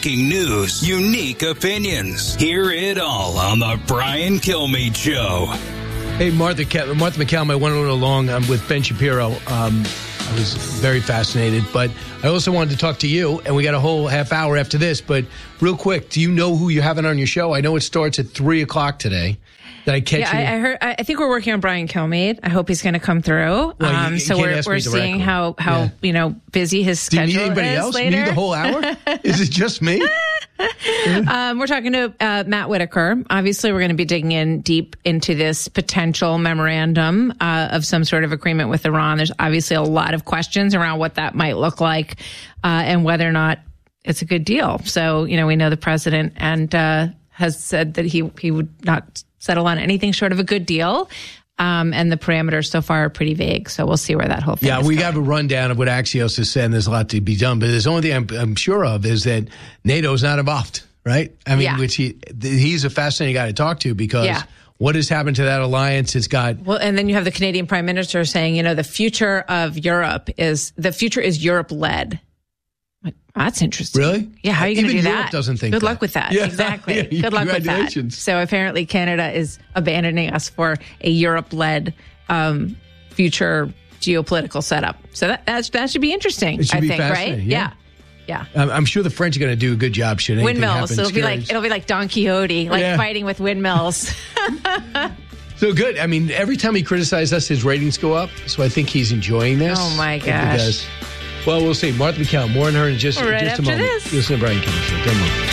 breaking news, unique opinions. Hear it all on the Brian Kilmeade Show. Hey, Martha McCallum, I went along with Ben Shapiro. I was very fascinated, but I also wanted to talk to you, and we got a whole half hour after this. But real quick, do you know who you're having on your show? I know it starts at 3 o'clock today. Did I catch you? I heard. I think we're working on Brian Kilmeade. I hope he's going to come through. Well, so we're seeing how busy his schedule is. Do you need anybody else? Later. You need the whole hour? Is it just me? We're talking to Matt Whitaker. Obviously, we're going to be digging in deep into this potential memorandum of some sort of agreement with Iran. There's obviously a lot of questions around what that might look like and whether or not it's a good deal. So, we know the president has said that he would not settle on anything short of a good deal. And the parameters so far are pretty vague. So we'll see where that whole thing is we going. have a rundown of what Axios is saying. There's a lot to be done. But there's the only thing I'm sure of is that NATO's not involved, right? I mean, which he's a fascinating guy to talk to because what has happened to that alliance? It's got... Well, and then you have the Canadian Prime Minister saying, the future of Europe is Europe-led. That's interesting. Really? Yeah, how are you going to do Even that? Europe doesn't think Good that. luck with that. Yeah. Exactly. Yeah, Good luck with that. congratulations. So apparently Canada is abandoning us for a Europe-led future geopolitical setup. So that should be interesting, It should be I think, right? fascinating, yeah. Yeah. I'm sure the French are going to do a good job. Should anything Windmills. happen, It'll be like Don Quixote, fighting with windmills. So good. I mean, every time he criticizes us, his ratings go up. So I think he's enjoying this. Oh, my gosh. Because, well, we'll see. Martha McCallum, more on her in just a moment. This. Listen to Brian Kilmeade Show. Don't move.